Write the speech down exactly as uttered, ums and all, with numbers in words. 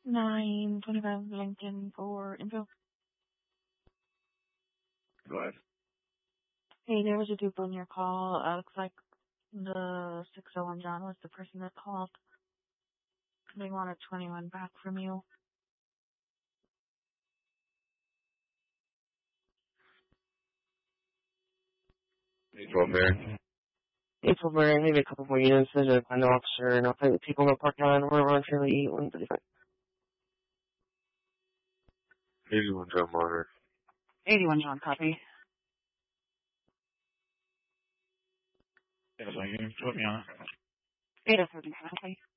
nine twenty-five Lincoln for info. Go ahead. Hey, there was a dupe on your call. Uh, looks like the six oh one John was the person that called. They wanted twenty-one back from you. April Bear. April Bear, maybe a couple more units. There's a an officer and I'll put people in the parking lot. We're on Charlie one thirty-five. eighty-one John Martyr. eighty-one John, copy. Yes, I can. Put me on. eight oh seven, copy.